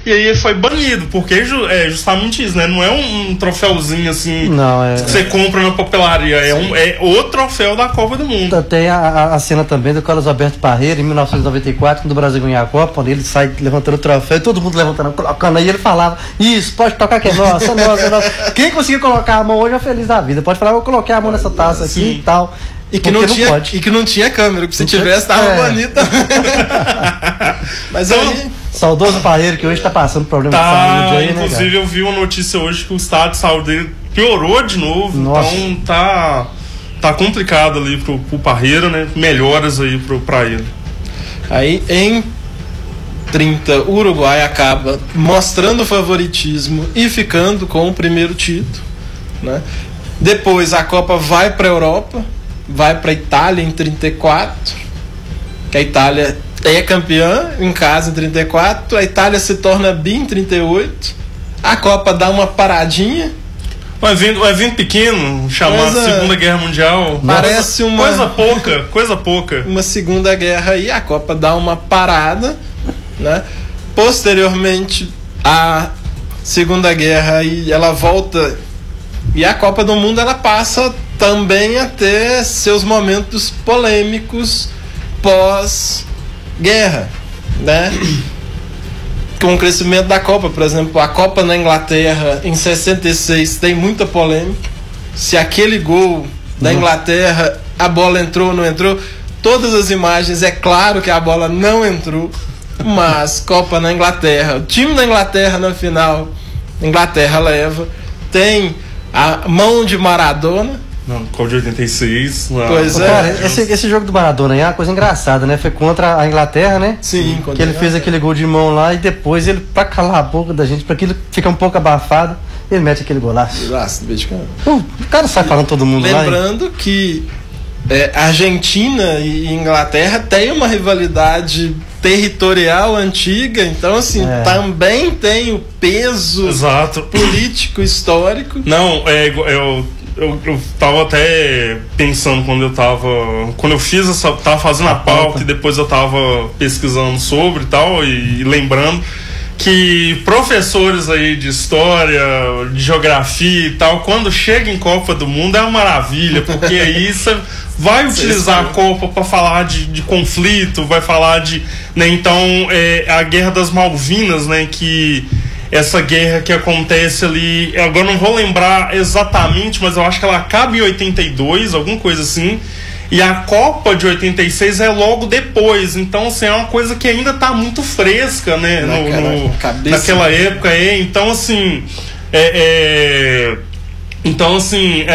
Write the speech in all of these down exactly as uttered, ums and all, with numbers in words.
E aí ele foi banido, porque é justamente isso, né? Não é um, um troféuzinho assim não, é... que você compra na papelaria, é, um, é o troféu da Copa do Mundo. Tem a, a cena também do Carlos Alberto Parreira, em mil novecentos e noventa e quatro, quando o Brasil ganhou a Copa, onde ele sai levantando o troféu, e todo mundo levantando, colocando aí, ele falava, isso, pode tocar que é nossa, é nossa, é nossa. Quem conseguir colocar a mão hoje é feliz da vida, pode falar, eu coloquei a mão nessa taça aqui Sim. e tal. E que, não tinha, não e que não tinha câmera, que se não tivesse, tava é. bonita. Mas então, aí... Saudoso Parreira, que hoje tá passando problema tá, de saúde aí, né, inclusive cara? eu vi uma notícia hoje que o estado de saúde dele piorou de novo. Nossa. Então tá, tá complicado ali pro, pro Parreira, né? Melhoras aí pro, pra ele. Aí em trinta, o Uruguai acaba mostrando favoritismo e ficando com o primeiro título, né? Depois a Copa vai para a Europa, vai para a Itália em trinta e quatro, que a Itália é campeã em casa em trinta e quatro, a Itália se torna bi em trinta e oito, a Copa dá uma paradinha. Um evento, um evento pequeno, chamado coisa, Segunda Guerra Mundial. Parece uma... Coisa pouca, coisa pouca. Uma Segunda Guerra aí, a Copa dá uma parada, né? Posteriormente, a Segunda Guerra aí, ela volta... E a Copa do Mundo ela passa também a ter seus momentos polêmicos pós-guerra, né? Com o crescimento da Copa, por exemplo, a Copa na Inglaterra em sessenta e seis tem muita polêmica. Se aquele gol da Inglaterra, a bola entrou ou não entrou, todas as imagens é claro que a bola não entrou, mas Copa na Inglaterra, o time da Inglaterra na final, Inglaterra leva, tem a mão de Maradona. Não, Copa de oitenta e seis. Não. Pois é. Cara, esse, esse jogo do Maradona aí é uma coisa engraçada, né? Foi contra a Inglaterra, né? Sim. Que ele fez aquele gol de mão lá e depois ele, pra calar a boca da gente, pra aquilo ficar um pouco abafado, ele mete aquele golaço. Golaço do mexicano. O cara sai falando todo mundo Lembrando lá. Lembrando que é, Argentina e Inglaterra tem uma rivalidade territorial antiga, então assim, é. também tem o peso Exato. político histórico. Não, é, eu, eu, eu tava até pensando quando eu tava quando eu fiz essa, tava fazendo a, a pauta, pauta e depois eu tava pesquisando sobre e tal, e, e lembrando que professores aí de história, de geografia e tal, quando chega em Copa do Mundo é uma maravilha, porque aí você vai utilizar a Copa para falar de, de conflito, vai falar de, né, então é, a Guerra das Malvinas, né, que essa guerra que acontece ali, agora não vou lembrar exatamente, mas eu acho que ela acaba em oitenta e dois, alguma coisa assim. E a Copa de oitenta e seis é logo depois, então assim, é uma coisa que ainda está muito fresca, né, naquela, no, no, naquela época aí, então assim é, é, então assim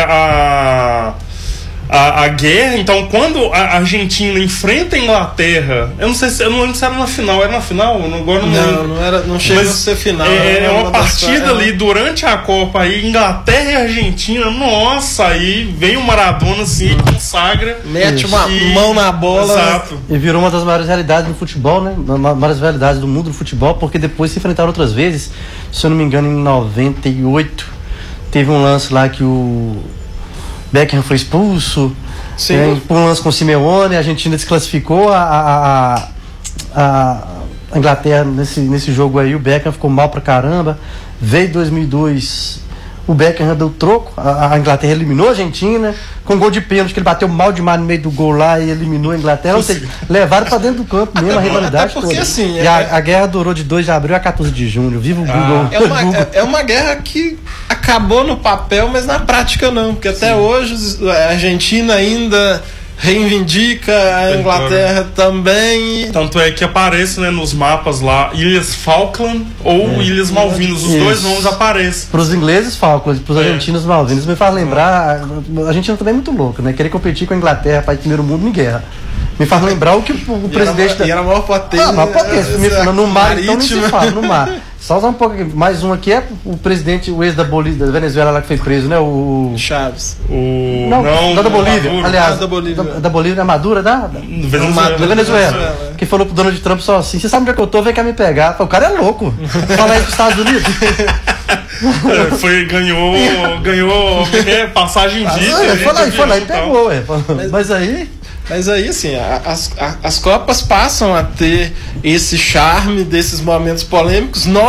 a, a, a guerra, então quando a Argentina enfrenta a Inglaterra, eu não sei se, eu não lembro se era na final, era na final? Agora não, não, não, era, não chegou mas a ser final. É, é uma, uma partida das... ali é. durante a Copa aí, Inglaterra e Argentina, nossa, aí vem o Maradona assim, consagra, mete uma e... mão na bola. Exato. E virou uma das maiores realidades do futebol, né? Uma das maiores realidades do mundo do futebol, porque depois se enfrentaram outras vezes. Se eu não me engano, em noventa e oito teve um lance lá que o Beckham foi expulso. Sim. É, por um lance com o Simeone, a Argentina desclassificou a, a, a, a Inglaterra nesse, nesse jogo aí. O Beckham ficou mal pra caramba. Veio dois mil e dois, o Beckham deu troco, a, a Inglaterra eliminou a Argentina com um gol de pênalti, que ele bateu mal demais no meio do gol lá e eliminou a Inglaterra. Ou seja, levaram pra dentro do campo mesmo a rivalidade porque, toda. Assim, e a, a guerra durou de dois de abril a quatorze de junho. Viva o ah, Google. É uma, é, é uma guerra que acabou no papel, mas na prática não, porque até Sim. hoje a Argentina ainda reivindica, a Inglaterra também. Tanto é que aparece, né, nos mapas lá Ilhas Falkland ou é. Ilhas Malvinas, os Isso. dois nomes aparecem. Para os ingleses Falkland, para os é. argentinos Malvinas. Me faz lembrar, a Argentina também é muito louca, né? Querer competir com a Inglaterra, país primeiro mundo em guerra. Me faz lembrar o que o, o presidente... Era, da... era a maior potência. Ah, a maior potência. Me fala, no mar, marítima. Então nem se fala, no mar. Só usar um pouco aqui. Mais um aqui é o presidente, o ex da, Bolívia, da Venezuela lá que foi preso, né? O... Chaves. O... Não, não da, da Bolívia. Maduro. Aliás, da Bolívia. Da, da Bolívia, é Madura, da, da, Venezuela. da Venezuela. Venezuela. Que falou pro Donald Trump só assim, você sabe onde é que eu tô, vem cá me pegar. O cara é louco. Fala aí dos Estados Unidos. foi, ganhou, ganhou passagem vídeo. Foi lá, foi lá e pegou. É. Mas, Mas aí... Mas aí, assim, as, as Copas passam a ter esse charme desses momentos polêmicos. Nós